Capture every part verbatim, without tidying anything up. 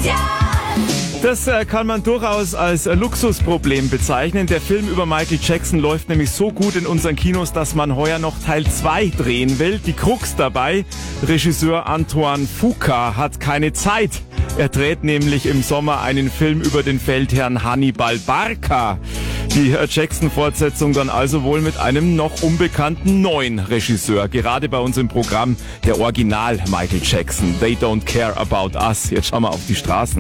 Das äh, kann man durchaus als äh, Luxusproblem bezeichnen. Der Film über Michael Jackson läuft nämlich so gut in unseren Kinos, dass man heuer noch Teil zwei drehen will. Die Krux dabei: Regisseur Antoine Fuqua hat keine Zeit. Er dreht nämlich im Sommer einen Film über den Feldherrn Hannibal Barca. Die äh, Jackson-Fortsetzung dann also wohl mit einem noch unbekannten neuen Regisseur. Gerade bei uns im Programm der Original Michael Jackson. They don't care about us. Jetzt schauen wir auf die Straßen.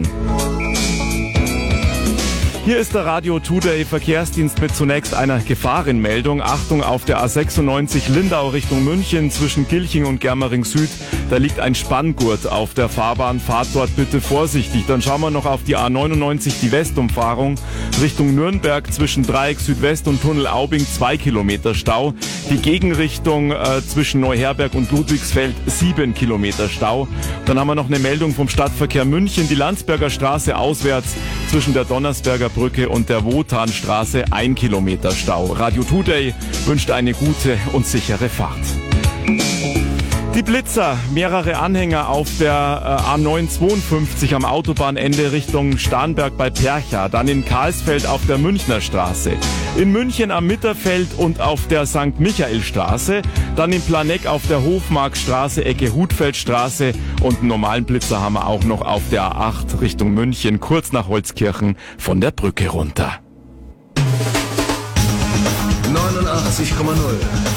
Hier ist der Radio Today Verkehrsdienst mit zunächst einer Gefahrenmeldung. Achtung, auf der A sechsundneunzig Lindau Richtung München zwischen Gilching und Germering Süd. Da liegt ein Spanngurt auf der Fahrbahn. Fahrt dort bitte vorsichtig. Dann schauen wir noch auf die A neunundneunzig, die Westumfahrung Richtung Nürnberg zwischen Dreieck Südwest und Tunnel Aubing. Zwei Kilometer Stau. Die Gegenrichtung äh, zwischen Neuherberg und Ludwigsfeld. Sieben Kilometer Stau. Dann haben wir noch eine Meldung vom Stadtverkehr München. Die Landsberger Straße auswärts zwischen der Donnersberger Brücke und der Wotanstraße. Ein Kilometer Stau. Radio Today wünscht eine gute und sichere Fahrt. Die Blitzer, mehrere Anhänger auf der äh, A neun zweiundfünfzig am Autobahnende Richtung Starnberg bei Percha, dann in Karlsfeld auf der Münchner Straße, in München am Mitterfeld und auf der Sankt Michael Straße, dann in Planegg auf der Hofmarkstraße, Ecke Hutfeldstraße und einen normalen Blitzer haben wir auch noch auf der A acht Richtung München, kurz nach Holzkirchen von der Brücke runter. neunundachtzig Komma null